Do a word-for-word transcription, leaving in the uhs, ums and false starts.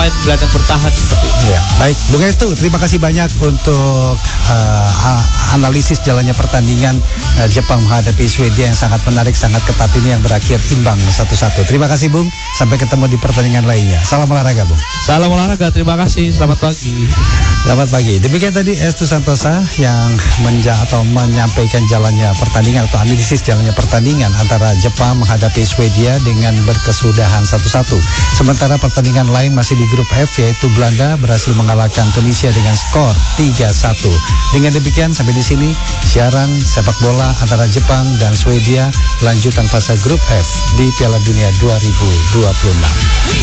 pemain gelandang bertahan seperti itu. Ya, baik, Bung Estu, terima kasih banyak untuk uh, analisis jalannya pertandingan uh, Jepang menghadapi Swedia yang sangat menarik, sangat ketat ini yang berakhir imbang satu satu. Terima kasih, Bung. Sampai ketemu di pertandingan lainnya. Salam olahraga, Bung. Salam olahraga, terima kasih. Selamat pagi. Selamat pagi. Demikian tadi Estu Santosa yang menja atau menyampaikan jalannya pertandingan atau analisis jalannya pertandingan antara Jepang menghadapi Swedia dengan berkesudahan satu satu. Sementara pertandingan lain masih di grup F, yaitu Belanda berhasil mengalahkan Tunisia dengan skor tiga satu. Dengan demikian sampai di sini siaran sepak bola antara Jepang dan Swedia lanjutan fase grup F di Piala Dunia dua ribu dua puluh enam.